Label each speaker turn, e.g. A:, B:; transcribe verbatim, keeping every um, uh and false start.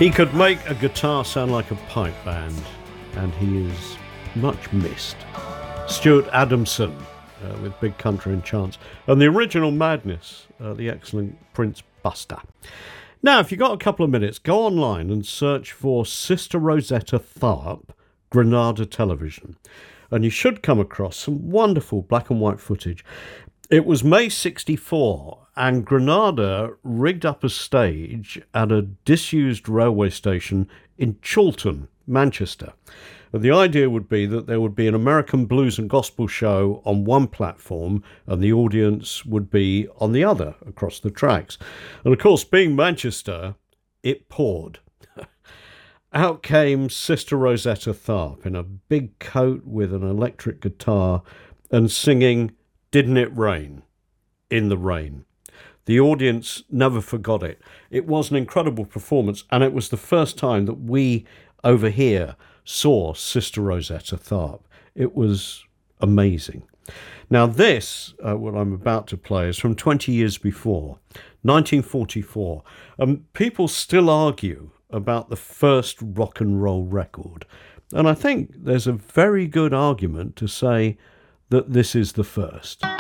A: He could make a guitar sound like a pipe band, and he is much missed. Stuart Adamson uh, with Big Country and Chance, and the original Madness, uh, the excellent Prince Buster. Now, if you've got a couple of minutes, go online and search for Sister Rosetta Tharpe, Granada Television, and you should come across some wonderful black and white footage. It was May sixty-four, and Granada rigged up a stage at a disused railway station in Chorlton, Manchester. And the idea would be that there would be an American blues and gospel show on one platform and the audience would be on the other across the tracks. And of course, being Manchester, it poured. Out came Sister Rosetta Tharpe in a big coat with an electric guitar and singing Didn't It Rain? In the Rain. The audience never forgot it. It was an incredible performance, and it was the first time that we over here saw Sister Rosetta Tharpe. It was amazing. Now this, uh, what I'm about to play, is from twenty years before, nineteen forty-four, and people still argue about the first rock and roll record. And I think there's a very good argument to say that this is the first.